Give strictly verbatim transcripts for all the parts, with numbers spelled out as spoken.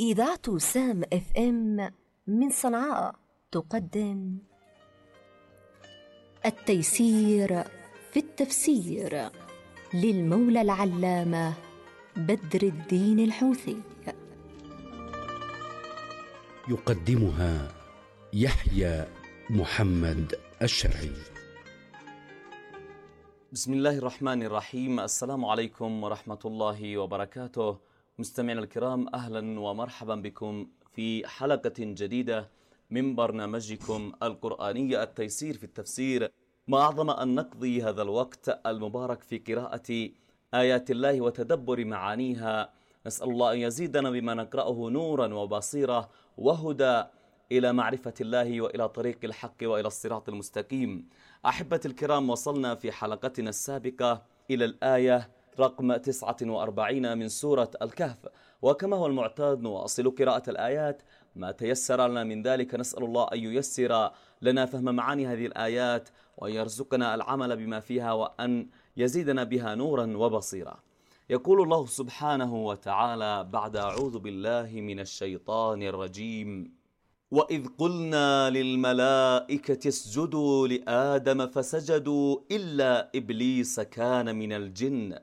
إذاعة سام اف ام من صنعاء تقدم التيسير في التفسير للمولى العلامة بدر الدين الحوثي. يقدمها يحيى محمد الشرعي. بسم الله الرحمن الرحيم. السلام عليكم ورحمة الله وبركاته. مستمعينا الكرام، أهلا ومرحبا بكم في حلقة جديدة من برنامجكم القرآني التيسير في التفسير. ما أعظم أن نقضي هذا الوقت المبارك في قراءة آيات الله وتدبر معانيها. نسأل الله أن يزيدنا بما نقرأه نورا وبصيرة وهدى إلى معرفة الله وإلى طريق الحق وإلى الصراط المستقيم. أحبتي الكرام، وصلنا في حلقتنا السابقة إلى الآية رقم تسعة وأربعين من سورة الكهف، وكما هو المعتاد نواصل قراءة الآيات ما تيسر لنا من ذلك. نسأل الله أن ييسر لنا فهم معاني هذه الآيات وأن يرزقنا العمل بما فيها وأن يزيدنا بها نورا وبصيرا. يقول الله سبحانه وتعالى بعد أعوذ بالله من الشيطان الرجيم: وإذ قلنا للملائكة اسجدوا لآدم فسجدوا إلا إبليس كان من الجن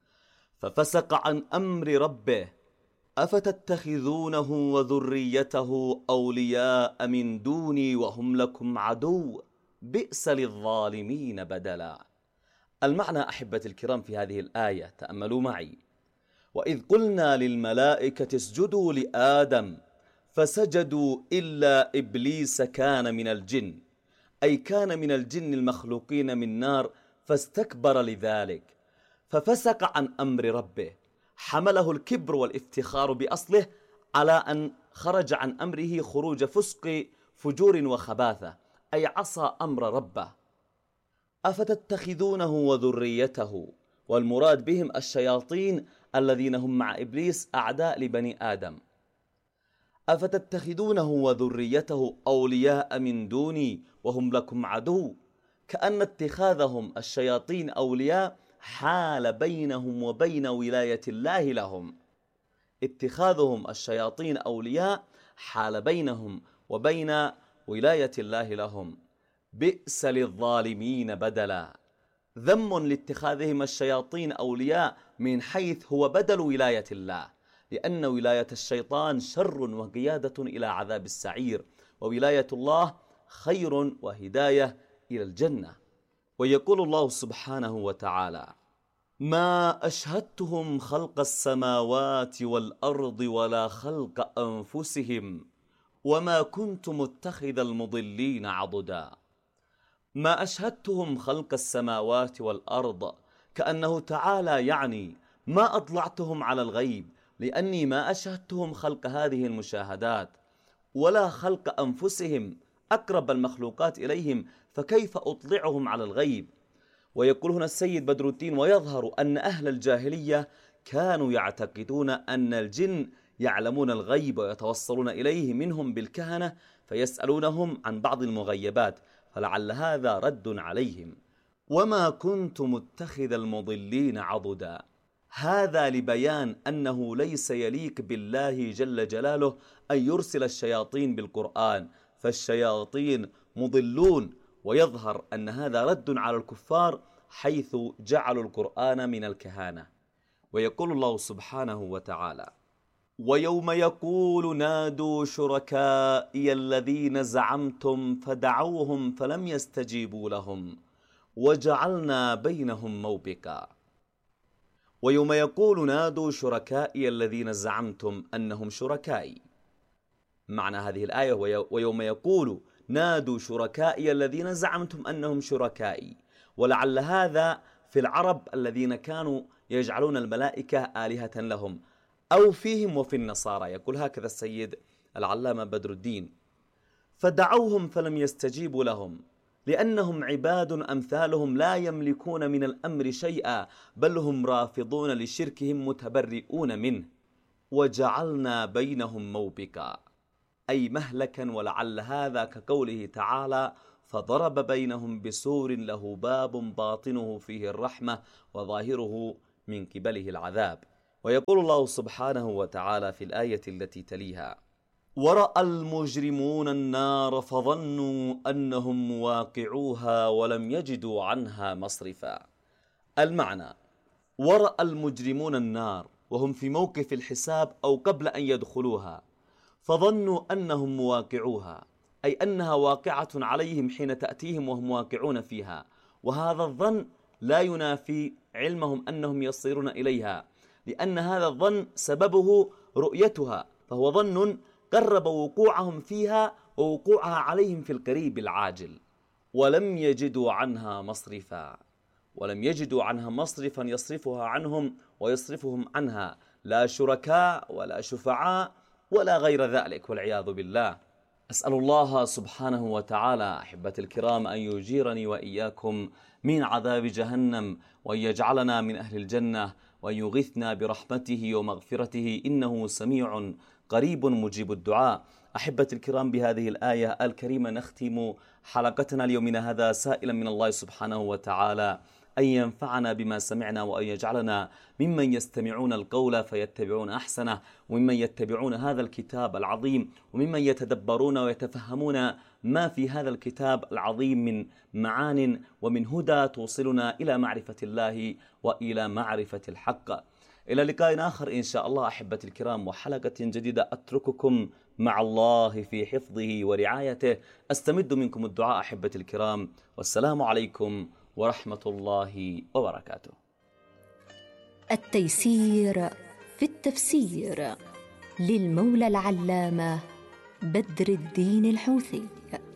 ففسق عن أمر ربه أفتتخذونه وذريته أولياء من دوني وهم لكم عدو بئس للظالمين بدلا. المعنى أحبتي الكرام في هذه الآية، تأملوا معي: وإذ قلنا للملائكة اسجدوا لآدم فسجدوا إلا إبليس كان من الجن، أي كان من الجن المخلوقين من نار فاستكبر لذلك ففسق عن أمر ربه، حمله الكبر والافتخار بأصله على أن خرج عن أمره خروج فسق فجور وخباثة، أي عصى أمر ربه. أفتتخذونه وذريته، والمراد بهم الشياطين الذين هم مع إبليس أعداء لبني آدم. أفتتخذونه وذريته أولياء من دوني وهم لكم عدو، كأن اتخاذهم الشياطين أولياء حال بينهم وبين ولاية الله لهم. اتخاذهم الشياطين أولياء حال بينهم وبين ولاية الله لهم. بئس للظالمين بدلا، ذم لاتخاذهم الشياطين أولياء من حيث هو بدل ولاية الله، لأن ولاية الشيطان شر وقيادة إلى عذاب السعير، وولاية الله خير وهداية إلى الجنة. ويقول الله سبحانه وتعالى: ما أشهدتهم خلق السماوات والأرض ولا خلق أنفسهم وما كنت متخذ المضلين عضدا. ما أشهدتهم خلق السماوات والأرض، كأنه تعالى يعني ما أطلعتهم على الغيب، لأني ما أشهدتهم خلق هذه المشاهدات، ولا خلق أنفسهم أقرب المخلوقات إليهم، فكيف أطلعهم على الغيب؟ ويقول هنا السيد بدر الدين: ويظهر أن أهل الجاهلية كانوا يعتقدون أن الجن يعلمون الغيب ويتوصلون إليه منهم بالكهنة فيسألونهم عن بعض المغيبات، فلعل هذا رد عليهم. وما كنت متخذ المضلين عضدا، هذا لبيان أنه ليس يليق بالله جل جلاله أن يرسل الشياطين بالقرآن، فالشياطين مضلون. ويظهر أن هذا رد على الكفار حيث جعلوا القرآن من الكهانة. ويقول الله سبحانه وتعالى: ويوم يقول نادوا شركائي الذين زعمتم فدعوهم فلم يستجيبوا لهم وجعلنا بينهم موبقا. ويوم يقول نادوا شركائي الذين زعمتم أنهم شركائي، معنى هذه الآية ويوم يقول نادوا شركائي الذين زعمتم أنهم شركائي، ولعل هذا في العرب الذين كانوا يجعلون الملائكة آلهة لهم، أو فيهم وفي النصارى. يقول هكذا السيد العلامة بدر الدين: فدعوهم فلم يستجيبوا لهم لأنهم عباد أمثالهم لا يملكون من الأمر شيئا، بل هم رافضون لشركهم متبرئون منه. وجعلنا بينهم موبقا، أي مهلكا، ولعل هذا كقوله تعالى: فضرب بينهم بسور له باب باطنه فيه الرحمة وظاهره من قبله العذاب. ويقول الله سبحانه وتعالى في الآية التي تليها: ورأى المجرمون النار فظنوا أنهم مواقعوها ولم يجدوا عنها مصرفا. المعنى: ورأى المجرمون النار وهم في موقف الحساب أو قبل أن يدخلوها، فظنوا أنهم مواقعوها، أي أنها واقعة عليهم حين تأتيهم وهم واقعون فيها، وهذا الظن لا ينافي علمهم أنهم يصيرون إليها، لأن هذا الظن سببه رؤيتها، فهو ظن قرب وقوعهم فيها ووقوعها عليهم في القريب العاجل. ولم يجدوا عنها مصرفا، ولم يجدوا عنها مصرفا يصرفها عنهم ويصرفهم عنها، لا شركاء ولا شفعاء ولا غير ذلك والعياذ بالله. أسأل الله سبحانه وتعالى أحبتي الكرام أن يجيرني وإياكم من عذاب جهنم، وأن يجعلنا من أهل الجنة، وأن يغثنا برحمته ومغفرته، إنه سميع قريب مجيب الدعاء. أحبتي الكرام، بهذه الآية الكريمة نختم حلقتنا اليومنا هذا، سائلا من الله سبحانه وتعالى أن ينفعنا بما سمعنا، وأن يجعلنا ممن يستمعون القول فيتبعون أحسنه، وممن يتبعون هذا الكتاب العظيم، وممن يتدبرون ويتفهمون ما في هذا الكتاب العظيم من معان ومن هدى توصلنا إلى معرفة الله وإلى معرفة الحق. إلى لقاء آخر إن شاء الله أحبتي الكرام، وحلقة جديدة أترككم مع الله في حفظه ورعايته. أستمد منكم الدعاء أحبتي الكرام، والسلام عليكم ورحمة الله وبركاته. التيسير في التفسير للمولى العلامة بدر الدين الحوثي.